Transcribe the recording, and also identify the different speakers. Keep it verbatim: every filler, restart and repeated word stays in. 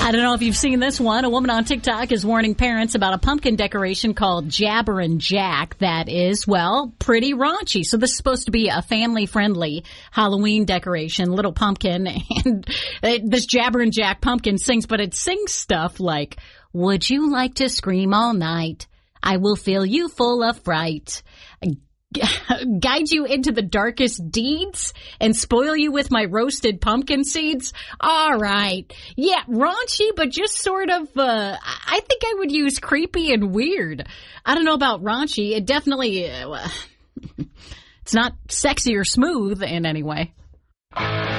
Speaker 1: I don't know if you've seen this one. A woman on TikTok is warning parents about a pumpkin decoration called Jabberin' Jack that is, well, pretty raunchy. So this is supposed to be a family-friendly Halloween decoration, little pumpkin, and this Jabberin' Jack pumpkin sings, but it sings stuff like, would you like to scream all night? I will fill you full of fright. Guide you into the darkest deeds and spoil you with my roasted pumpkin seeds. All right. Yeah, raunchy, but just sort of, uh, I think I would use creepy and weird. I don't know about raunchy. It definitely, uh, it's not sexy or smooth in any way.